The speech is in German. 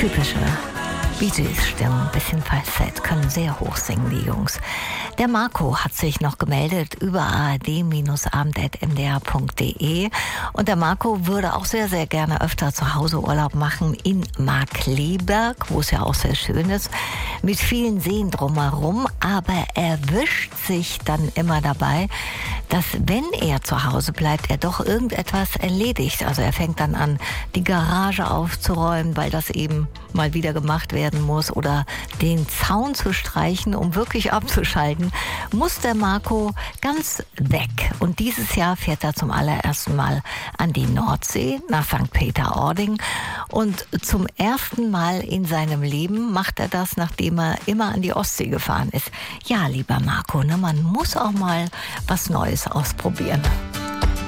Typische Bee Gees-Stimme, ein bisschen Falsett, können sehr hoch singen, die Jungs. Der Marco hat sich noch gemeldet über ard-abend@mdr.de und der Marco würde auch sehr, sehr gerne öfter zu Hause Urlaub machen in Markkleeberg, wo es ja auch sehr schön ist, mit vielen Seen drumherum, aber er wischt sich dann immer dabei, dass wenn er zu Hause bleibt, er doch irgendetwas erledigt. Also er fängt dann an, die Garage aufzuräumen, weil das eben mal wieder gemacht werden muss, oder den Zaun zu streichen, um wirklich abzuschalten, muss der Marco ganz weg. Und dieses Jahr fährt er zum allerersten Mal an die Nordsee, nach St. Peter-Ording. Und zum ersten Mal in seinem Leben macht er das, nachdem er immer an die Ostsee gefahren ist. Ja, lieber Marco, man muss auch mal was Neues ausprobieren.